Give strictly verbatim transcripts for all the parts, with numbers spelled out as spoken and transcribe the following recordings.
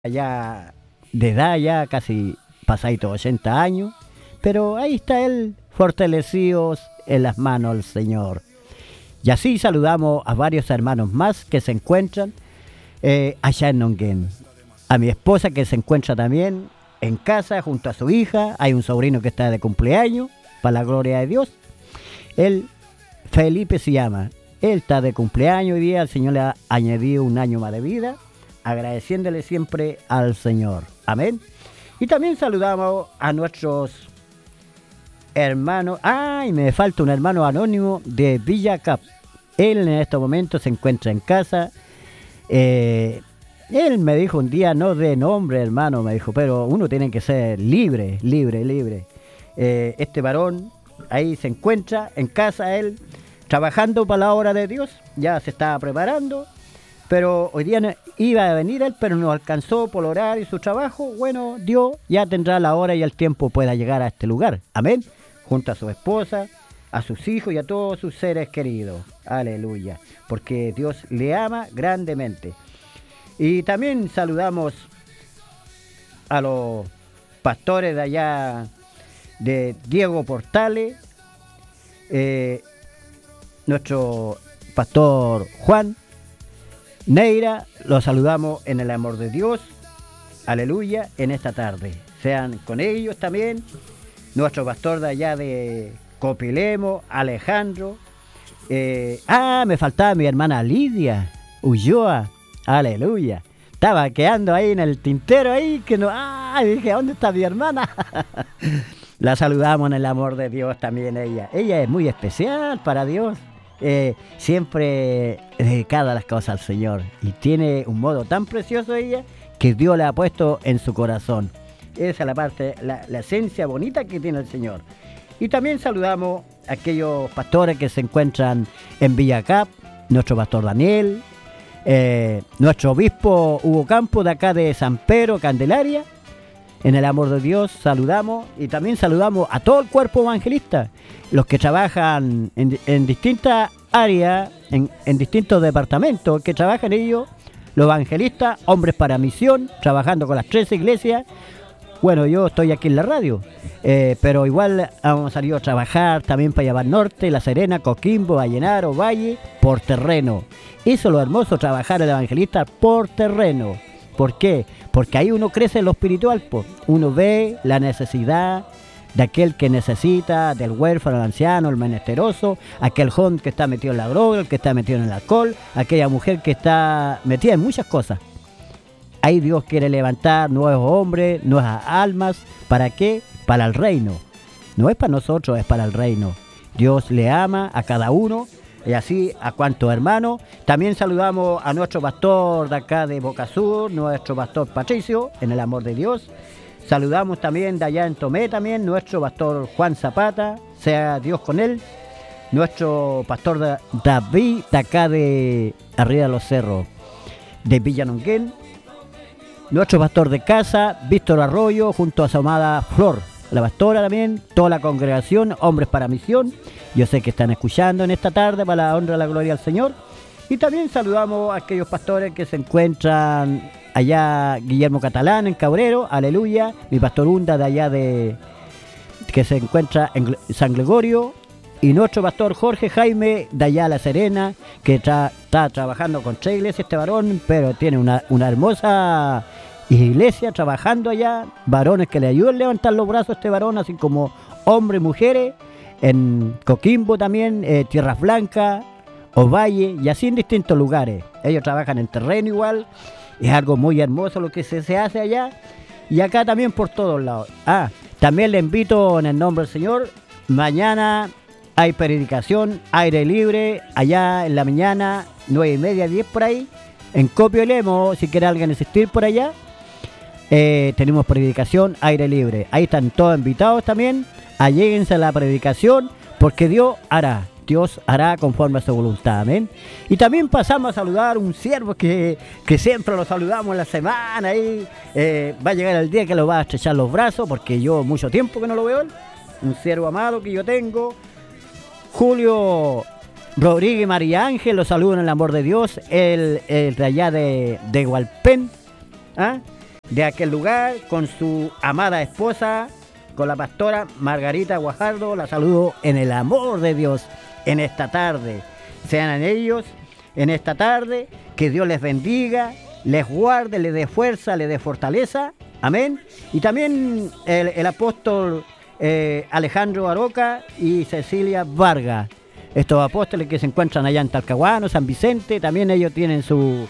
ya de edad, ya casi pasadito ochenta años, pero ahí está él, fortalecidos en las manos del Señor. Y así saludamos a varios hermanos más que se encuentran eh, allá en Nonguén. A mi esposa que se encuentra también en casa junto a su hija. Hay un sobrino que está de cumpleaños, para la gloria de Dios. Él, Felipe se llama. Él está de cumpleaños hoy día. El Señor le ha añadido un año más de vida, agradeciéndole siempre al Señor. Amén. Y también saludamos a nuestros hermanos. ¡Ay! Me falta un hermano anónimo de Villa Cap. Él en estos momentos se encuentra en casa. Eh, él me dijo un día, no de nombre, hermano, me dijo, pero uno tiene que ser libre, libre, libre. Eh, este varón ahí se encuentra en casa, él trabajando para la obra de Dios. Ya se estaba preparando. Pero hoy día no, iba a venir él, pero no alcanzó por horario y su trabajo. Bueno, Dios ya tendrá la hora y el tiempo pueda llegar a este lugar. Amén. Junto a su esposa, a sus hijos y a todos sus seres queridos. Aleluya. Porque Dios le ama grandemente. Y también saludamos a los pastores de allá, de Diego Portales, eh, nuestro pastor Juan Neira, los saludamos en el amor de Dios, aleluya, en esta tarde. Sean con ellos también, nuestro pastor de allá de Copilemo, Alejandro. Eh, ah, me faltaba mi hermana Lidia Ulloa, aleluya. Estaba quedando ahí en el tintero ahí, que no, ah, dije, ¿dónde está mi hermana? La saludamos en el amor de Dios también ella. Ella es muy especial para Dios. Eh, siempre dedicada a las cosas al Señor y tiene un modo tan precioso ella que Dios la ha puesto en su corazón. Esa es la parte, la, la esencia bonita que tiene el Señor. Y también saludamos a aquellos pastores que se encuentran en Villacap, nuestro pastor Daniel, eh, nuestro obispo Hugo Campos de acá de San Pedro, Candelaria. En el amor de Dios saludamos y también saludamos a todo el cuerpo evangelista, los que trabajan en, en distintas áreas, en, en distintos departamentos, que trabajan ellos, los evangelistas, hombres para misión, trabajando con las tres iglesias. Bueno, yo estoy aquí en la radio, eh, pero igual hemos salido a trabajar también para llevar Norte, La Serena, Coquimbo, Vallenaro, Valle, por terreno. Eso es lo hermoso, trabajar el evangelista por terreno. ¿Por qué? Porque ahí uno crece en lo espiritual, po. Uno ve la necesidad de aquel que necesita, del huérfano, el anciano, el menesteroso, aquel joven que está metido en la droga, el que está metido en el alcohol, aquella mujer que está metida en muchas cosas. Ahí Dios quiere levantar nuevos hombres, nuevas almas. ¿Para qué? Para el reino. No es para nosotros, es para el reino. Dios le ama a cada uno. Y así a cuantos hermanos. También saludamos a nuestro pastor de acá de Boca Sur, nuestro pastor Patricio, en el amor de Dios. Saludamos también de allá en Tomé también, nuestro pastor Juan Zapata, sea Dios con él. Nuestro pastor David de acá de arriba de los cerros, de Villa Nonguén. Nuestro pastor de casa, Víctor Arroyo, junto a su amada Flor, la pastora también, toda la congregación, hombres para misión. Yo sé que están escuchando en esta tarde para la honra y la gloria al Señor. Y también saludamos a aquellos pastores que se encuentran allá, Guillermo Catalán en Cabrero, aleluya. Mi pastor Hunda de allá de que se encuentra en San Gregorio. Y nuestro pastor Jorge Jaime de allá La Serena, que tra- está trabajando con tres iglesias este varón, pero tiene una, una hermosa iglesia trabajando allá, varones que le ayudan a levantar los brazos a este varón, así como hombres y mujeres, en Coquimbo también, eh, Tierras Blancas, Ovalle, y así en distintos lugares. Ellos trabajan en terreno igual, es algo muy hermoso lo que se, se hace allá, y acá también por todos lados. Ah, también le invito en el nombre del Señor, mañana hay predicación, aire libre, allá en la mañana, nueve y media, diez por ahí, en Copiolemo, si quiere alguien asistir por allá. Eh, tenemos predicación, aire libre. Ahí están todos invitados también. Alléguense a la predicación, porque Dios hará. Dios hará conforme a su voluntad. Amén. Y también pasamos a saludar a un siervo que, que siempre lo saludamos en la semana. Y, eh, va a llegar el día que lo va a estrechar los brazos, porque yo mucho tiempo que no lo veo. Un siervo amado que yo tengo. Julio Rodríguez María Ángel, lo saludo en el amor de Dios. El, el de allá de, de Hualpén. ¿Ah? de aquel lugar con su amada esposa, con la pastora Margarita Guajardo. La saludo en el amor de Dios en esta tarde. Sean ellos en esta tarde, que Dios les bendiga, les guarde, les dé fuerza, les dé fortaleza. Amén. Y también el, el apóstol eh, Alejandro Aroca y Cecilia Vargas. Estos apóstoles que se encuentran allá en Talcahuano, San Vicente, también ellos tienen su,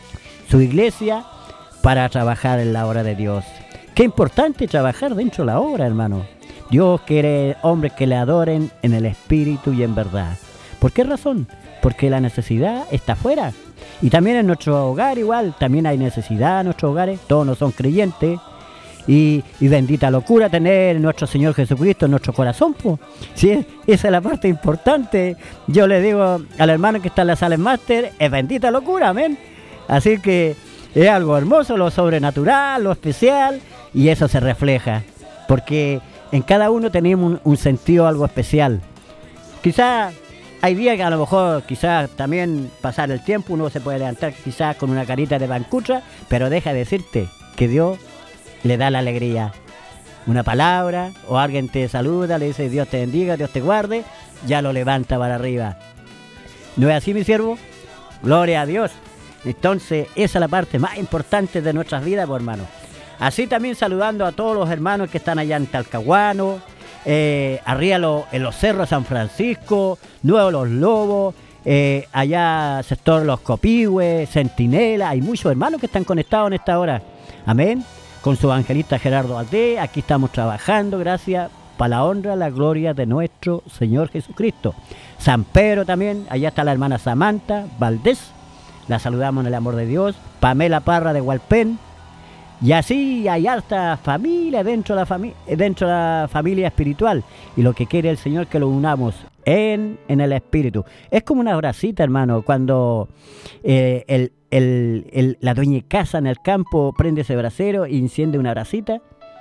su iglesia para trabajar en la obra de Dios. Qué importante trabajar dentro de la obra, hermano. Dios quiere hombres que le adoren en el espíritu y en verdad. ¿Por qué razón? Porque la necesidad está afuera. Y también en nuestro hogar igual, también hay necesidad en nuestros hogares. Todos no son creyentes. Y, y bendita locura tener nuestro Señor Jesucristo en nuestro corazón, pues. Sí, esa es la parte importante. Yo le digo al hermano que está en la sala máster, es bendita locura, amén. Así que es algo hermoso, lo sobrenatural, lo especial, y eso se refleja, porque en cada uno tenemos un, un sentido algo especial. Quizás hay días que a lo mejor, quizás también pasar el tiempo, uno se puede levantar quizás con una carita de bancucha, pero deja de decirte que Dios le da la alegría. Una palabra, o alguien te saluda, le dice Dios te bendiga, Dios te guarde, ya lo levanta para arriba. ¿No es así, mi siervo? Gloria a Dios. Entonces, esa es la parte más importante de nuestras vidas, pues, hermano. Así también saludando a todos los hermanos que están allá en Talcahuano, eh, arriba lo, en los cerros San Francisco, Nuevo Los Lobos, eh, allá sector Los Copihue, Centinela. Hay muchos hermanos que están conectados en esta hora. Amén. Con su evangelista Gerardo Aldea, aquí estamos trabajando, gracias, para la honra, la gloria de nuestro Señor Jesucristo. San Pedro también, allá está la hermana Samantha Valdés, la saludamos en el amor de Dios. Pamela Parra de Hualpén, y así hay harta familia dentro de la, fami dentro de la familia espiritual, y lo que quiere el Señor que lo unamos en, en el espíritu. Es como una brasita, hermano, cuando eh, el El, el, la dueña de casa en el campo prende ese brasero e enciende una brasita,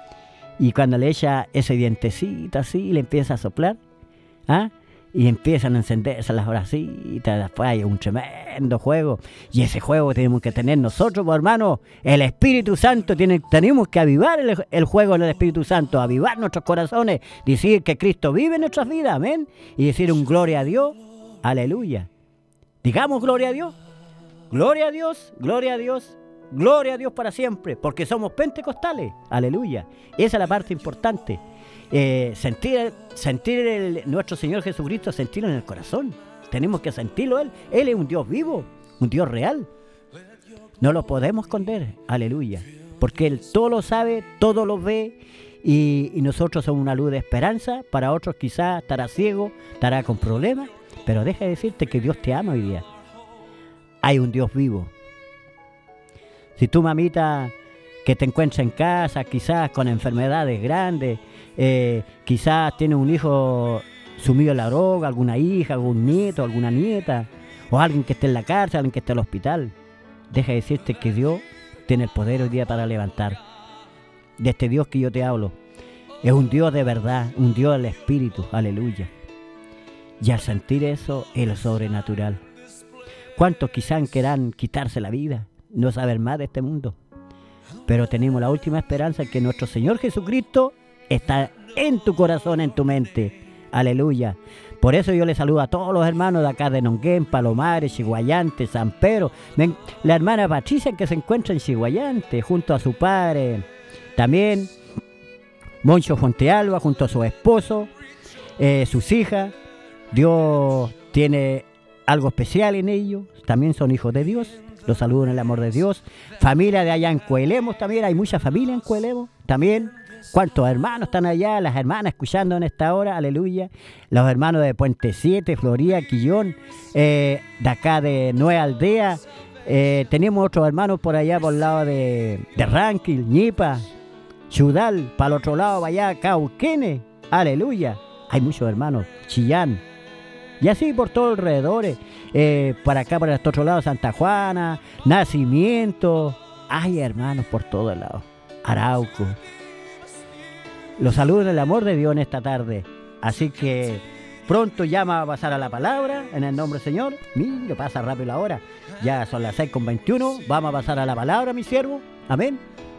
y cuando le echa ese dientecito así le empieza a soplar, ¿ah? Y empiezan a encenderse las brasitas. Después hay un tremendo juego, y ese juego tenemos que tener nosotros, pues, hermano. El Espíritu Santo tiene, tenemos que avivar el, el juego del Espíritu Santo, avivar nuestros corazones, decir que Cristo vive en nuestras vidas, amén, y decir un gloria a Dios, aleluya. Digamos gloria a Dios. Gloria a Dios, gloria a Dios, gloria a Dios para siempre, porque somos pentecostales, aleluya. Esa es la parte importante, eh, sentir, sentir el, nuestro Señor Jesucristo, sentirlo en el corazón. Tenemos que sentirlo Él, Él es un Dios vivo, un Dios real. No lo podemos esconder, aleluya, porque Él todo lo sabe, todo lo ve, y, y nosotros somos una luz de esperanza. Para otros quizás estará ciego, estará con problemas, pero deja de decirte que Dios te ama hoy día. Hay un Dios vivo. Si tú, mamita, que te encuentras en casa, quizás con enfermedades grandes, eh, quizás tienes un hijo sumido en la droga, alguna hija, algún nieto, alguna nieta, o alguien que esté en la cárcel, alguien que esté en el hospital, deja de decirte que Dios tiene el poder hoy día para levantar. De este Dios que yo te hablo, es un Dios de verdad, un Dios del Espíritu, aleluya. Y al sentir eso, es lo sobrenatural. ¿Cuántos quizás quieran quitarse la vida, no saber más de este mundo? Pero tenemos la última esperanza, que nuestro Señor Jesucristo está en tu corazón, en tu mente. Aleluya. Por eso yo le saludo a todos los hermanos de acá de Nonguén, Palomares, Chiguayante, San Pedro. La hermana Patricia, que se encuentra en Chiguayante junto a su padre. También Moncho Fontealba junto a su esposo, eh, sus hijas. Dios tiene algo especial en ellos, también son hijos de Dios, los saludo en el amor de Dios. Familia de allá en Coelemos también, hay mucha familia en Coelemos también. ¿Cuántos hermanos están allá? Las hermanas escuchando en esta hora, aleluya. Los hermanos de Puente siete, Florida, Quillón, eh, de acá de Nueva Aldea. Eh, tenemos otros hermanos por allá por el lado de, de Ranquil, Ñipa, Chudal, para el otro lado, allá, Cauquene, aleluya. Hay muchos hermanos, Chillán. Y así por todos alrededor, eh, para acá, para este otro lado, Santa Juana, Nacimiento. Hay hermanos por todos lados. Arauco. Los saludo en el amor de Dios en esta tarde. Así que pronto ya va a pasar a la palabra, en el nombre del Señor. Mira, pasa rápido la hora. Ya son las seis con veintiuno. Vamos a pasar a la palabra, mi siervo. Amén.